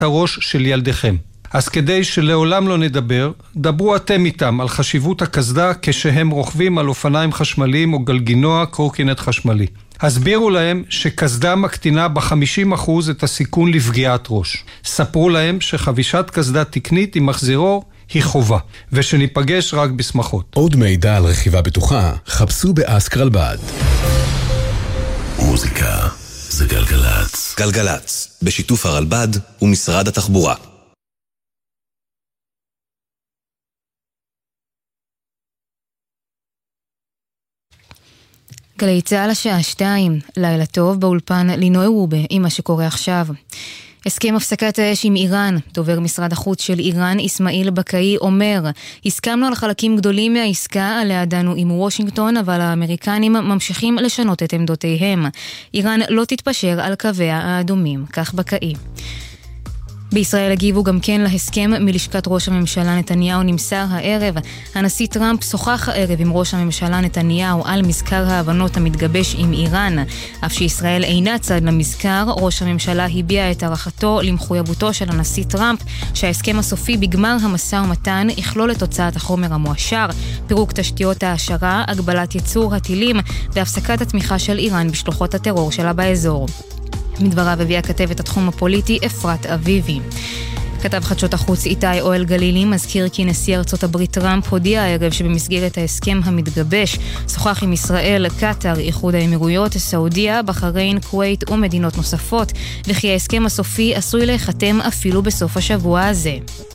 הראש של ילדיכם. אז כדי שלעולם לא נדבר, דברו אתם איתם על חשיבות הקסדה כשהם רוכבים על אופניים חשמליים או גלגינוע קורקינט חשמלי. הסבירו להם שקסדה מקטינה ב-50% את הסיכון לפגיעת ראש. ספרו להם שחבישת קסדה תקנית עם מחזירור היא חובה, ושניפגש רק בשמחות. עוד מידע על רכיבה בטוחה, חפשו באסק רלב"ד. מוזיקה זה גלגלץ. גלגלץ, בשיתוף הרלב"ד ומשרד התחבורה. גלי צהל השעה 2, לילה טוב באולפן לינוי רובה עם מה שקורה עכשיו. הסכם הפסקת האש עם איראן, דובר משרד החוץ של איראן איסמעיל בקאי אומר, הסכמנו על חלקים גדולים מהעסקה עליה דנו עם וושינגטון, אבל האמריקנים ממשיכים לשנות את עמדותיהם. איראן לא תתפשר על קוויה האדומים, כך בקאי. בישראל הגיבו גם כן להסכם מלשכת ראש הממשלה נתניהו. נמסר הערב, הנשיא טראמפ שוחח הערב עם ראש הממשלה נתניהו על מזכר ההבנות המתגבש עם איראן. אף שישראל אינה צד למזכר, ראש הממשלה הביע את הערכתו למחויבותו של הנשיא טראמפ שההסכם הסופי בגמר המשא ומתן יכלול את הוצאת החומר המואשר, פירוק תשתיות העשרה, הגבלת ייצור הטילים והפסקת התמיכה של איראן בשלוחות הטרור שלה באזור. מדבריו הביאה כתבת התחום הפוליטי אפרת אביבי. כתב חדשות החוץ איתי אוהל גלילי מזכיר כי נשיא ארצות הברית טראמפ הודיע הערב שבמסגרת ההסכם המתגבש שוחח עם ישראל, קטר, איחוד האמירויות, סעודיה, בחריין, כווית ומדינות נוספות, וכי ההסכם הסופי עשוי להיחתם אפילו בסוף השבוע הזה.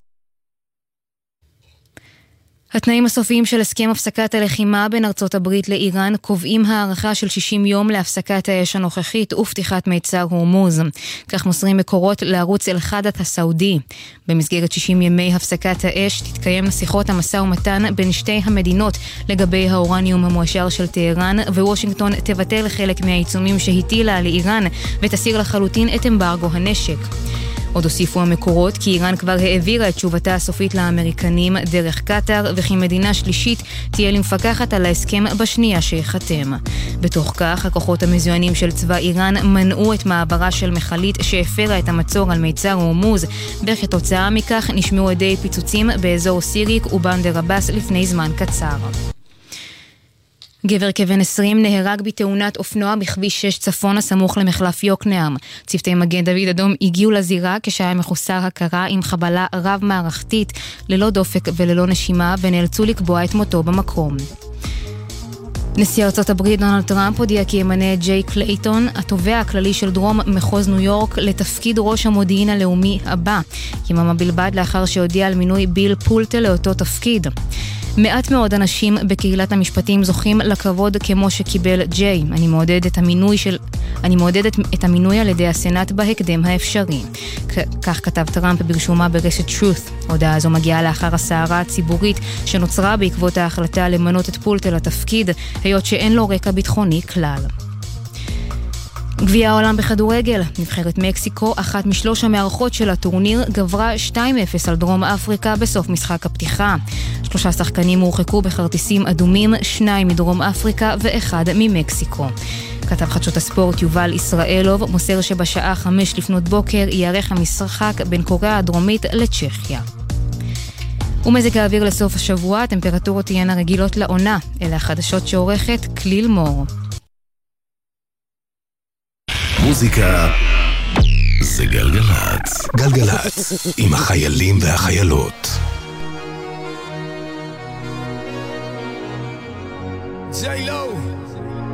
התנאים הסופיים של הסכם הפסקת הלחימה בין ארצות הברית לאיראן קובעים הערכה של 60 יום להפסקת האש הנוכחית ופתיחת מיצר הורמוז. כך מוסרים מקורות לערוץ אל-חדת הסעודי. במסגרת 60 ימי הפסקת האש תתקיים שיחות המשא ומתן בין שתי המדינות לגבי האורניום המואשר של טהרן, ווושינגטון תבטל חלק מהעיצומים שהטילה לאיראן ותסיר לחלוטין את אמברגו הנשק. עוד הוסיפו המקורות כי איראן כבר העבירה את תשובתה הסופית לאמריקנים דרך קטר, וכי מדינה שלישית תהיה למפקחת על ההסכם בשנייה שיחתם. בתוך כך, הכוחות המזוינים של צבא איראן מנעו את מעברה של מחלית שהפרה את המצור על מיצר הורמוז, וכתוצאה מכך נשמעו עדי פיצוצים באזור סיריק ובנדר עבאס לפני זמן קצר. גבר כבן 20 נהרג בתאונת אופנוע בכביש 6 צפון הסמוך למחלף יוקנעם. צוותי מגן דוד אדום הגיעו לזירה כשהיה מחוסר הכרה עם חבלה רב מערכתית ללא דופק וללא נשימה, ונאלצו לקבוע את מותו במקום. נשיא ארצות הברית דונלד טראמפ הודיע כי ימנה את ג'יי קלייטון, התובע הכללי של דרום מחוז ניו יורק, לתפקיד ראש המודיעין הלאומי הבא, יממה בלבד לאחר שהודיע על מינוי ביל פולטה לאותו תפקיד. מעט מאוד אנשים בקהילת המשפטים זוכים לכבוד כמו שקיבל ג'יי. אני מעודדת את המינוי על ידי הסנאט בהקדם האפשרי. כך כתב טראמפ ברשומה ברשת truth. הודעה זו מגיעה לאחר הסערה הציבורית שנוצרה בעקבות ההחלטה למנות את פולטה לתפקיד, היות שאין לו רקע ביטחוני כלל. גביע העולם בכדורגל, נבחרת מקסיקו, אחת משלוש המארחות של הטורניר, גברה 2-0 על דרום אפריקה בסוף משחק הפתיחה. 3 שחקנים הורחקו בכרטיסים אדומים, 2 מדרום אפריקה ו1 ממקסיקו. כתב חדשות הספורט יובל ישראלוב מוסר שבשעה 5 לפנות בוקר ייערך המשחק בין קוריאה הדרומית לצ'כיה. ומזג האוויר לסוף השבוע, הטמפרטורות תהיינה רגילות לעונה. אלה החדשות שעורכת כליל מור. מוזיקה זה גלגלץ. גלגלץ עם החיילים והחיילות. J-Lo